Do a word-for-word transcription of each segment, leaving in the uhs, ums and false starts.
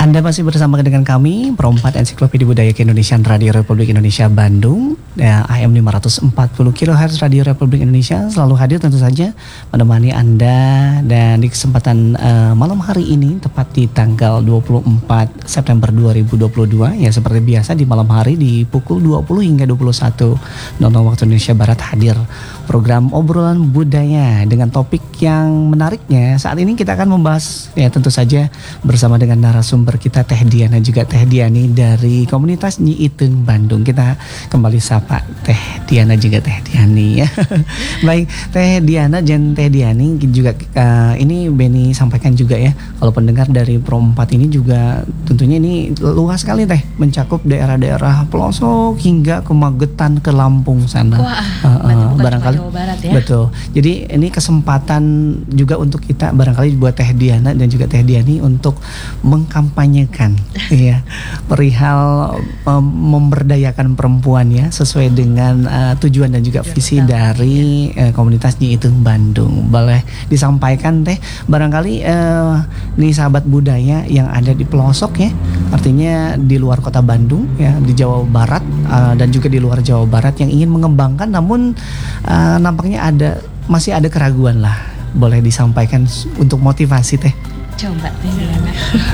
Anda masih bersama dengan kami, Perempat Ensiklopedia Budaya Keindonesiaan Radio Republik Indonesia Bandung, ya, A M lima ratus empat puluh kilohertz Radio Republik Indonesia selalu hadir tentu saja menemani Anda. Dan di kesempatan uh, malam hari ini, tepat di tanggal dua puluh empat September dua ribu dua puluh dua, ya seperti biasa di malam hari di pukul dua puluh hingga dua puluh satu waktu Indonesia Barat hadir program obrolan budaya dengan topik yang menariknya. Saat ini kita akan membahas, ya tentu saja bersama dengan narasumber kita Teh Diana juga Teh Diani dari komunitas Nyi Iteung Bandung. Kita kembali sapa Teh Diana juga Teh Diani ya. Baik, Teh Diana dan Teh Diani juga uh, ini Beni sampaikan juga ya, kalau pendengar dari Pro empat ini juga tentunya ini luas sekali Teh, mencakup daerah-daerah pelosok hingga ke Magetan, ke Lampung sana. Wah, uh, uh, barangkali Jawa Barat ya. Betul. Jadi ini kesempatan juga untuk kita barangkali buat Teh Diana dan juga Teh Diani untuk mengkampanyekan ya perihal um, memberdayakan perempuan ya, sesuai dengan uh, tujuan dan juga visi dari uh, komunitas Nyi Iteung Bandung. Boleh disampaikan Teh, barangkali uh, nih sahabat budaya yang ada di pelosok ya, artinya di luar kota Bandung ya, di Jawa Barat uh, dan juga di luar Jawa Barat yang ingin mengembangkan, namun uh, nampaknya ada masih ada keraguan lah. Boleh disampaikan untuk motivasi Teh. Coba Teh Diana.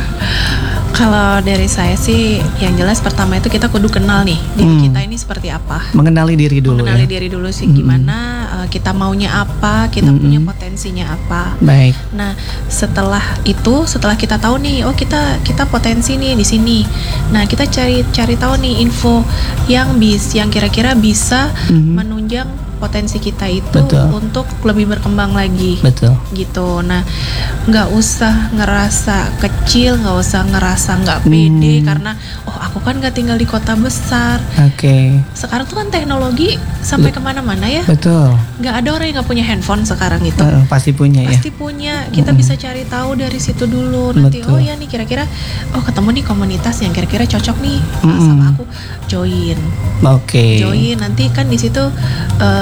Kalau dari saya sih yang jelas pertama itu kita kudu kenal nih diri Hmm. kita ini seperti apa. Mengenali diri dulu Mengenali ya. diri dulu sih Mm-mm. gimana uh, kita maunya apa, kita Mm-mm. punya potensinya apa. Baik. Nah, setelah itu, setelah kita tahu nih, oh kita kita potensi nih di sini. Nah, kita cari cari tahu nih info yang bis yang kira-kira bisa Mhm. menunjang potensi kita itu Betul. untuk lebih berkembang lagi. Betul. Gitu. Nah, nggak usah ngerasa kecil, nggak usah ngerasa nggak pede Hmm. karena oh aku kan nggak tinggal di kota besar. Oke. Sekarang tuh kan teknologi sampai Bet- kemana-mana ya. Betul. Nggak ada orang yang nggak punya handphone sekarang itu. Uh, pasti punya ya. Pasti punya. Kita Mm-mm. bisa cari tahu dari situ dulu. Nanti Betul. oh ya nih kira-kira oh ketemu nih komunitas yang kira-kira cocok nih uh, Mm-mm. sama aku, join. Oke. Join nanti kan di situ uh,